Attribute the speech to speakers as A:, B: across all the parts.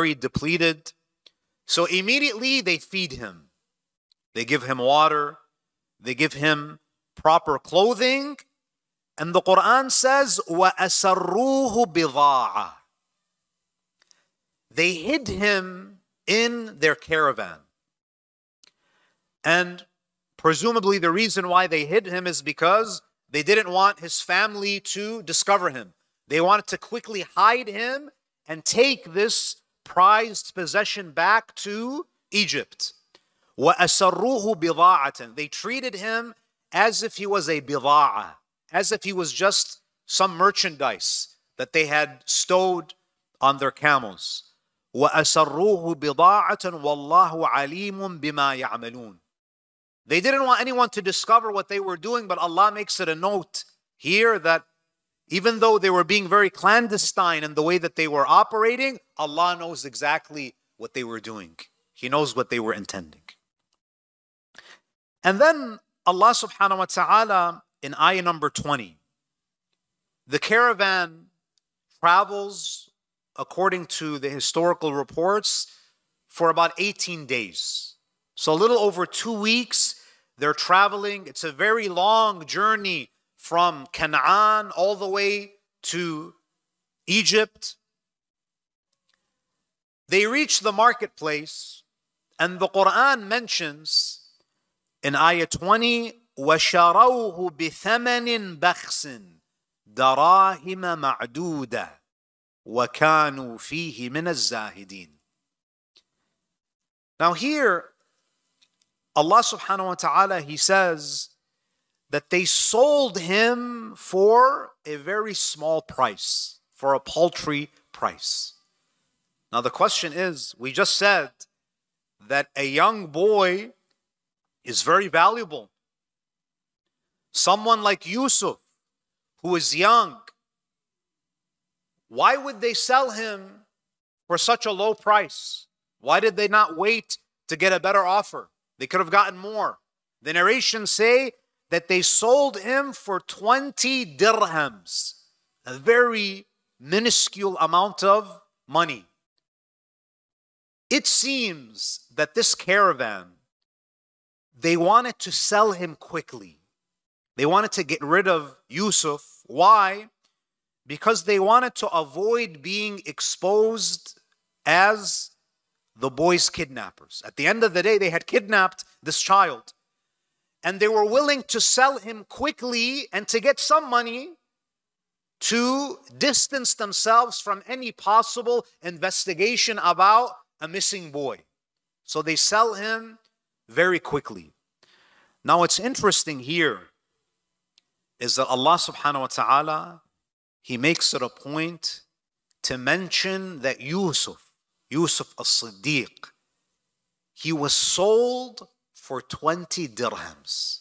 A: very depleted. So immediately they feed him. They give him water. They give him proper clothing. And the Quran says, وَأَسَرُّوهُ بِضَاعَةً. They hid him in their caravan. And presumably the reason why they hid him is because they didn't want his family to discover him. They wanted to quickly hide him and take this prized possession back to Egypt. وَأَسَرُّوهُ بِضَاعَةً. They treated him as if he was a bida'ah, as if he was just some merchandise that they had stowed on their camels. وَأَسَرُّوهُ بِضَاعَةً وَاللَّهُ عَلِيمٌ بِمَا يَعْمَلُونَ. They didn't want anyone to discover what they were doing, but Allah makes it a note here that even though they were being very clandestine in the way that they were operating, Allah knows exactly what they were doing. He knows what they were intending. And then Allah subhanahu wa ta'ala in ayah number 20, the caravan travels, according to the historical reports, for about 18 days. So a little over 2 weeks, they're traveling. It's a very long journey from Canaan all the way to Egypt. They reach the marketplace, and the Quran mentions in ayah 20, وَشَرَوْهُ بِثَمَنٍ بَخْسٍ دَرَاهِمَ مَعْدُودَةٍ وَكَانُوا فِيهِ مِنَ الزَّاهِدِينَ. Now here, Allah subhanahu wa ta'ala, He says that they sold him for a very small price, for a paltry price. Now the question is, we just said that a young boy is very valuable. Someone like Yusuf, who is young, why would they sell him for such a low price? Why did they not wait to get a better offer? They could have gotten more. The narrations say that they sold him for 20 dirhams, a very minuscule amount of money. It seems that this caravan, they wanted to sell him quickly. They wanted to get rid of Yusuf. Why? Because they wanted to avoid being exposed as the boy's kidnappers. At the end of the day, they had kidnapped this child, and they were willing to sell him quickly and to get some money to distance themselves from any possible investigation about a missing boy. So they sell him very quickly. Now what's interesting here is that Allah subhanahu wa ta'ala, He makes it a point to mention that Yusuf as-Siddiq, he was sold for 20 dirhams.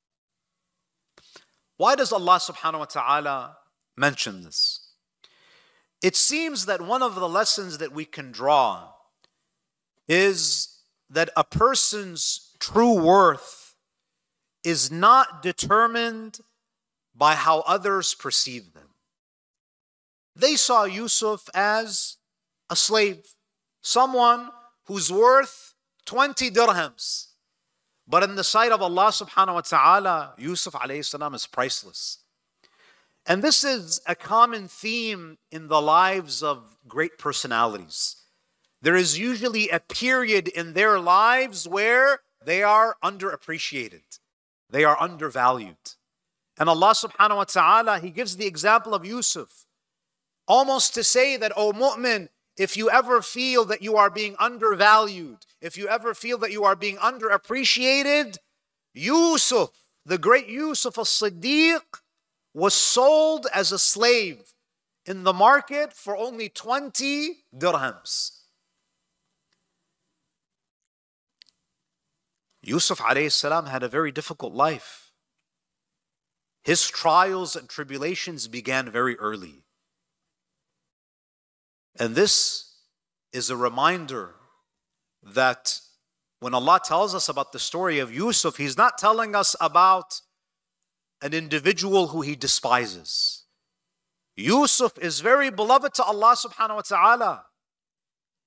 A: Why does Allah subhanahu wa ta'ala mention this? It seems that one of the lessons that we can draw is that a person's true worth is not determined by how others perceive them. They saw Yusuf as a slave, someone who's worth 20 dirhams. But in the sight of Allah subhanahu wa ta'ala, Yusuf alayhi salam is priceless. And this is a common theme in the lives of great personalities. There is usually a period in their lives where they are underappreciated. They are undervalued. And Allah subhanahu wa ta'ala, He gives the example of Yusuf, almost to say that, O mu'min, if you ever feel that you are being undervalued, if you ever feel that you are being underappreciated, Yusuf, the great Yusuf as-Siddiq, was sold as a slave in the market for only 20 dirhams. Yusuf alayhi salam had a very difficult life. His trials and tribulations began very early. And this is a reminder that when Allah tells us about the story of Yusuf, He's not telling us about an individual who He despises. Yusuf is very beloved to Allah subhanahu wa ta'ala.